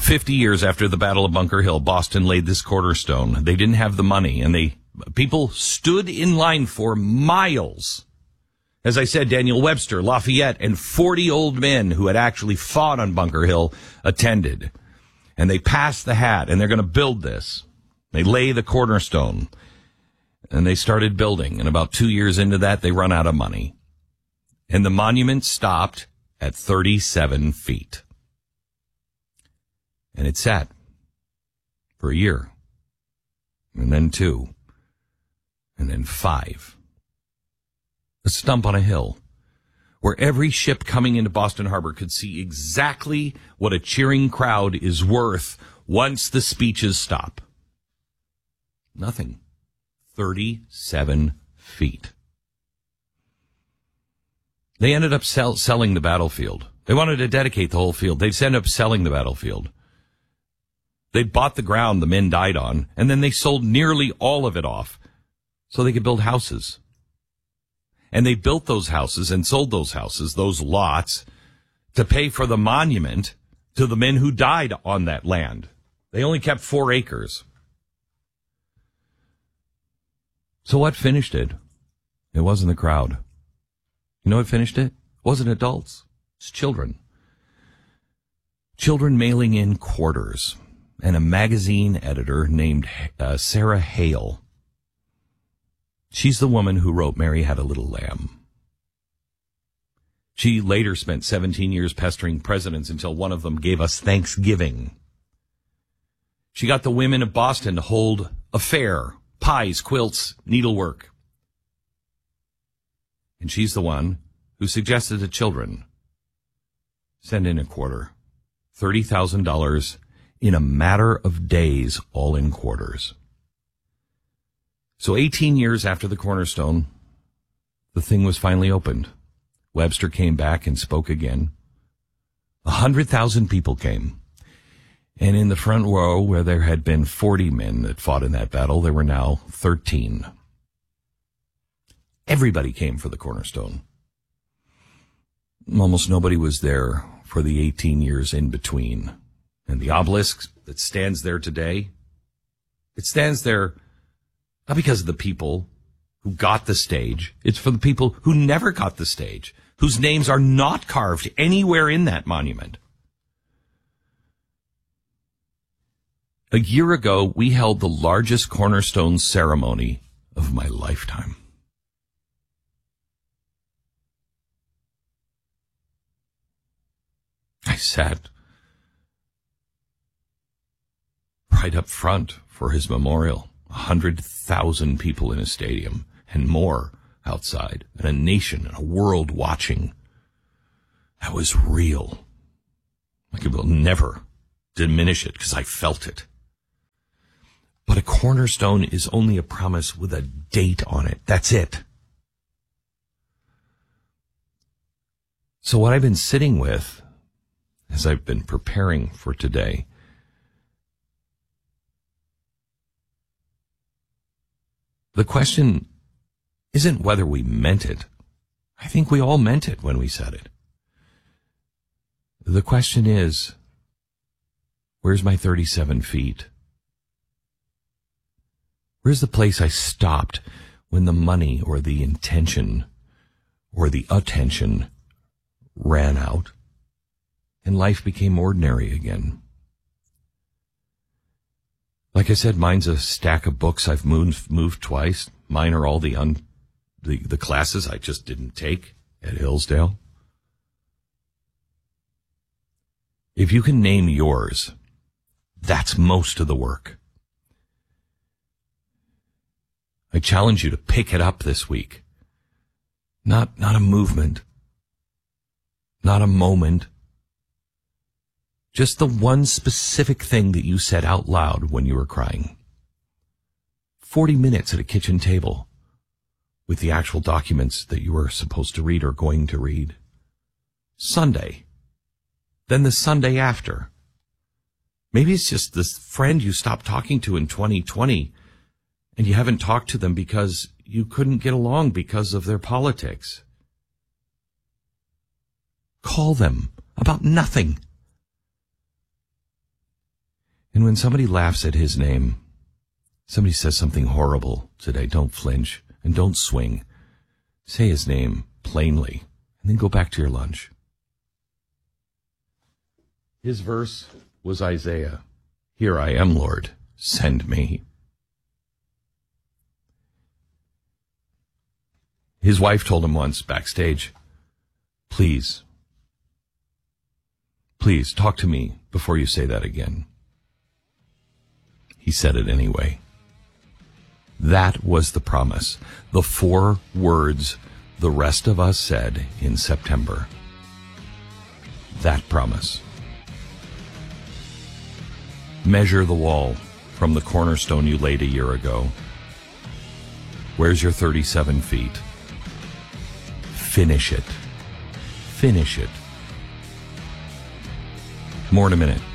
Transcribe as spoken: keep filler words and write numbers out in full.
fifty years after the Battle of Bunker Hill, Boston laid this cornerstone. They didn't have the money, and they people stood in line for miles. As I said, Daniel Webster, Lafayette, and forty old men who had actually fought on Bunker Hill attended. And they passed the hat, and they're going to build this. They lay the cornerstone, and they started building. And about two years into that, they run out of money. And the monument stopped at thirty-seven feet. And it sat for a year, and then two, and then five. A stump on a hill where every ship coming into Boston Harbor could see exactly what a cheering crowd is worth once the speeches stop. Nothing. thirty-seven feet. They ended up sell, selling the battlefield. They wanted to dedicate the whole field. They ended up selling the battlefield. They bought the ground the men died on, and then they sold nearly all of it off so they could build houses. And they built those houses and sold those houses, those lots, to pay for the monument to the men who died on that land. They only kept four acres. So what finished it? It wasn't the crowd. You know what finished it? It wasn't adults. It's children. Children mailing in quarters. And a magazine editor named uh, Sarah Hale. She's the woman who wrote Mary Had a Little Lamb. She later spent seventeen years pestering presidents until one of them gave us Thanksgiving. She got the women of Boston to hold a fair, pies, quilts, needlework. And she's the one who suggested to children, send in a quarter, thirty thousand dollars in a matter of days, all in quarters. So eighteen years after the cornerstone, the thing was finally opened. Webster came back and spoke again. A hundred thousand people came. And in the front row, where there had been forty men that fought in that battle, there were now thirteen. Everybody came for the cornerstone. Almost nobody was there for the eighteen years in between. And the obelisk that stands there today, it stands there not because of the people who got the stage. It's for the people who never got the stage, whose names are not carved anywhere in that monument. A year ago, we held the largest cornerstone ceremony of my lifetime. I sat right up front for his memorial. A hundred thousand people in a stadium and more outside, and a nation and a world watching. That was real. Like, it will never diminish it because I felt it. But a cornerstone is only a promise with a date on it. That's it. So what I've been sitting with as I've been preparing for today, the question isn't whether we meant it. I think we all meant it when we said it. The question is, where's my thirty-seven feet? Where's the place I stopped when the money or the intention or the attention ran out and life became ordinary again? Like I said, mine's a stack of books I've moved, moved twice. Mine are all the, un, the the classes I just didn't take at Hillsdale. If you can name yours, that's most of the work. I challenge you to pick it up this week. Not, not a movement. Not a moment. Just the one specific thing that you said out loud when you were crying. Forty minutes at a kitchen table with the actual documents that you were supposed to read or going to read. Sunday. Then the Sunday after. Maybe it's just this friend you stopped talking to in twenty twenty and you haven't talked to them because you couldn't get along because of their politics. Call them about nothing. And when somebody laughs at his name, somebody says something horrible today, don't flinch and don't swing. Say his name plainly and then go back to your lunch. His verse was Isaiah. Here I am, Lord, send me. His wife told him once backstage, please, please talk to me before you say that again. He said it anyway. That was the promise. The four words the rest of us said in September. That promise. Measure the wall from the cornerstone you laid a year ago. Where's your thirty-seven feet? Finish it. Finish it. More in a minute.